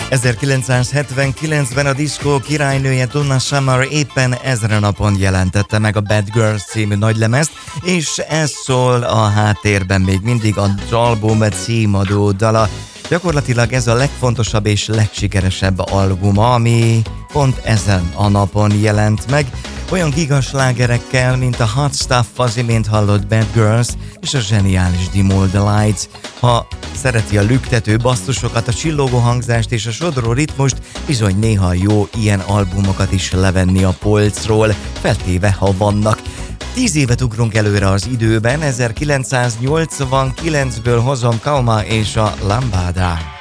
1979-ben a diszkó királynője Donna Summer éppen ezen a napon jelentette meg a Bad Girls című nagylemezt, és ez szól a háttérben még mindig az album címadó dala. Gyakorlatilag ez a legfontosabb és legsikeresebb albuma, ami pont ezen a napon jelent meg. Olyan gigaslágerekkel, mint a Hot Stuff, az imént hallott Bad Girls és a zseniális Dim All The Lights. Ha szereti a lüktető basszusokat, a csillogó hangzást és a sodró ritmust, bizony néha jó ilyen albumokat is levenni a polcról, feltéve ha vannak. 10 évet ugrunk előre az időben, 1989-ből hozom Kauma és a Lambada.